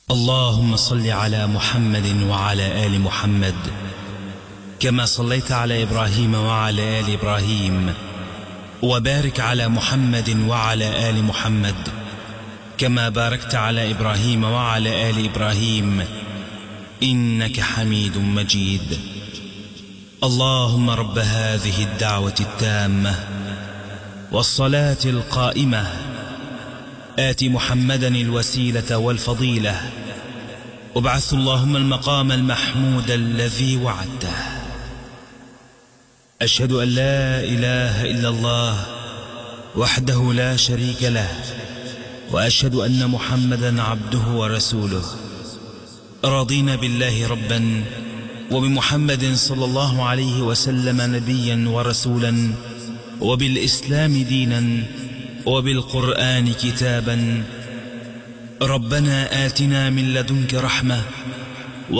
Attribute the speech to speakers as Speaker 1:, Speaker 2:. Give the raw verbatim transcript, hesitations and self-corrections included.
Speaker 1: اللهم صل على محمد وعلى آل محمد كما صليت على إبراهيم وعلى آل إبراهيم، وبارك على محمد وعلى آل محمد كما باركت على إبراهيم وعلى آل إبراهيم إنك حميد مجيد. اللهم رب هذه الدعوة التامة والصلاة القائمة آت محمدا الوسيلة والفضيلة وابعث اللهم المقام المحمود الذي وعدته. أشهد أن لا إله إلا الله وحده لا شريك له، وأشهد أن محمدا عبده ورسوله. رضينا بالله ربا وبمحمد صلى الله عليه وسلم نبيا ورسولا، وبالإسلام دينا، وبالقرآن كتابا. ربنا آتنا من لدنك رحمة